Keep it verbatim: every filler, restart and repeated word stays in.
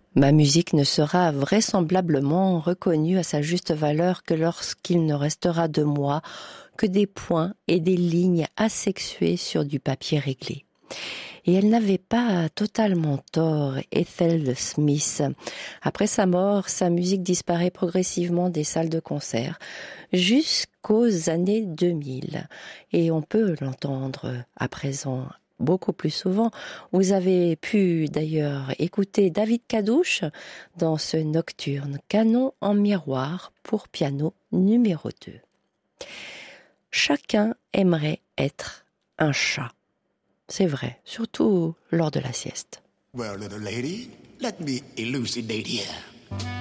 Ma musique ne sera vraisemblablement reconnue à sa juste valeur que lorsqu'il ne restera de moi que des points et des lignes asexuées sur du papier réglé. Et elle n'avait pas totalement tort, Ethel Smith. Après sa mort, sa musique disparaît progressivement des salles de concert jusqu'aux années deux mille. Et on peut l'entendre à présent beaucoup plus souvent. Vous avez pu d'ailleurs écouter David Kadouche dans ce nocturne Canon en miroir pour piano numéro deux. Chacun aimerait être un chat. C'est vrai, surtout lors de la sieste. Well, little lady, let me elucidate here.